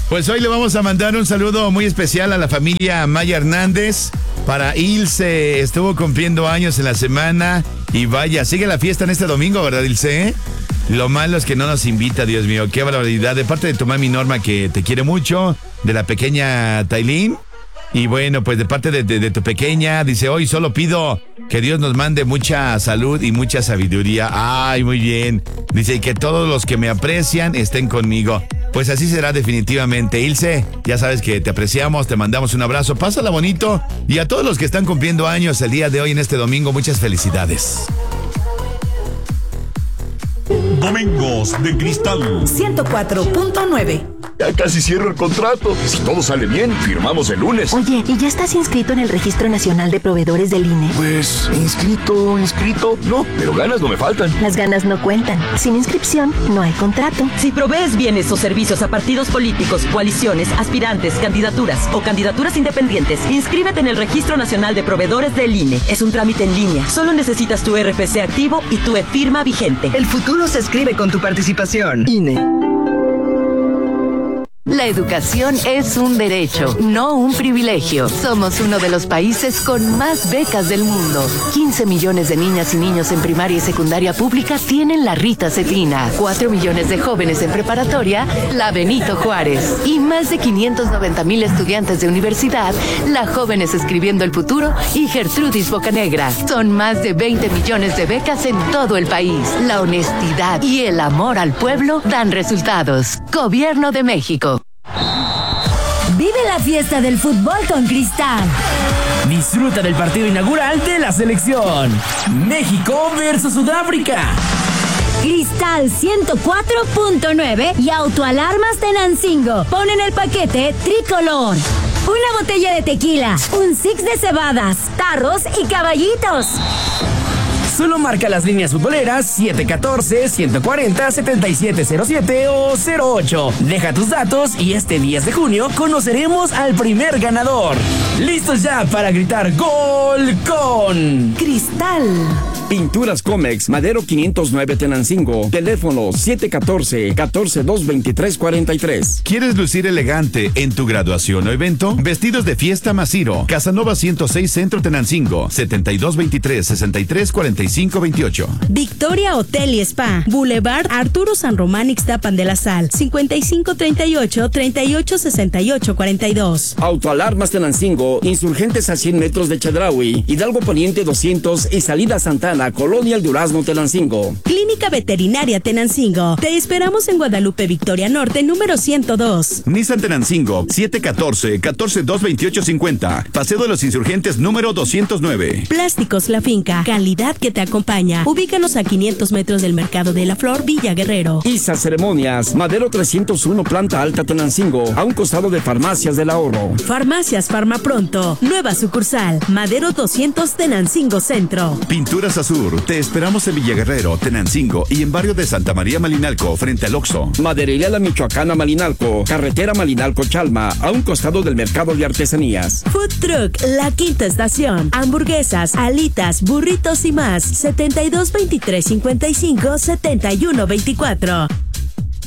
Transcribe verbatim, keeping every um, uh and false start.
Pues hoy le vamos a mandar un saludo muy especial a la familia Maya Hernández. Para Ilse, estuvo cumpliendo años en la semana. Y vaya, sigue la fiesta en este domingo, ¿verdad, Ilse? Lo malo es que no nos invita, Dios mío, qué barbaridad. De parte de tu mami Norma, que te quiere mucho, de la pequeña Tailín. Y bueno, pues de parte de, de, de tu pequeña, dice, hoy solo pido que Dios nos mande mucha salud y mucha sabiduría. Ay, muy bien. Dice, y que todos los que me aprecian estén conmigo. Pues así será definitivamente. Ilse, ya sabes que te apreciamos, te mandamos un abrazo, pásala bonito. Y a todos los que están cumpliendo años el día de hoy en este domingo, muchas felicidades. Domingos de Cristal ciento cuatro punto nueve. Ya casi cierro el contrato. Si todo sale bien, firmamos el lunes. Oye, ¿y ya estás inscrito en el Registro Nacional de Proveedores del I N E? Pues, inscrito, inscrito, no, pero ganas no me faltan. Las ganas no cuentan. Sin inscripción, no hay contrato. Si provees bienes o servicios a partidos políticos, coaliciones, aspirantes, candidaturas o candidaturas independientes, inscríbete en el Registro Nacional de Proveedores del I N E. Es un trámite en línea. Solo necesitas tu R F C activo y tu e-firma vigente. El futuro se escribe con tu participación. I N E. La educación es un derecho, no un privilegio. Somos uno de los países con más becas del mundo. quince millones de niñas y niños en primaria y secundaria pública tienen la Rita Cetina. cuatro millones de jóvenes en preparatoria, la Benito Juárez. Y más de quinientos noventa mil estudiantes de universidad, la Jóvenes Escribiendo el Futuro y Gertrudis Bocanegra. Son más de veinte millones de becas en todo el país. La honestidad y el amor al pueblo dan resultados. Gobierno de México. Vive la fiesta del fútbol con Cristal. Disfruta del partido inaugural de la selección. México versus Sudáfrica. Cristal ciento cuatro punto nueve y Autoalarmas Tenancingo ponen el paquete tricolor. Una botella de tequila, un six de cebadas, tarros y caballitos. Solo marca las líneas futboleras siete uno cuatro, uno cuatro cero, siete siete cero siete o cero ocho. Deja tus datos y este diez de junio conoceremos al primer ganador. ¡Listos ya para gritar gol con Cristal! Pinturas Comex, Madero quinientos nueve Tenancingo. Teléfono siete uno cuatro, uno cuatro dos dos tres cuatro tres. ¿Quieres lucir elegante en tu graduación o evento? Vestidos de fiesta Masiro. Casanova ciento seis Centro Tenancingo. setenta y dos veintitrés, sesenta y tres cuarenta y cinco veintiocho. Victoria Hotel y Spa. Boulevard Arturo San Román Ixtapan de la Sal. cincuenta y cinco treinta y ocho, treinta y ocho sesenta y ocho cuarenta y dos. Autoalarmas Tenancingo. Insurgentes a cien metros de Chedraui. Hidalgo Poniente doscientos y Salida Santana. Colonia El Durazno Tenancingo. Clínica Veterinaria Tenancingo. Te esperamos en Guadalupe Victoria Norte, número ciento dos. Nissan Tenancingo, siete uno cuatro, uno cuatro dos veintiocho cincuenta. Paseo de los Insurgentes, número doscientos nueve. Plásticos La Finca. Calidad que te acompaña. Ubícanos a quinientos metros del Mercado de la Flor, Villa Guerrero. Isa Ceremonias. Madero trescientos uno, Planta Alta Tenancingo. A un costado de Farmacias del Ahorro. Farmacias Farma Pronto. Nueva sucursal. Madero doscientos Tenancingo Centro. Pinturas Azul. Te esperamos en Villaguerrero, Tenancingo y en barrio de Santa María Malinalco, frente al Oxxo. Maderería La Michoacana Malinalco, carretera Malinalco-Chalma, a un costado del Mercado de Artesanías. Food Truck La Quinta Estación. Hamburguesas, alitas, burritos y más. setenta y dos veintitrés cincuenta y cinco, setenta y uno veinticuatro.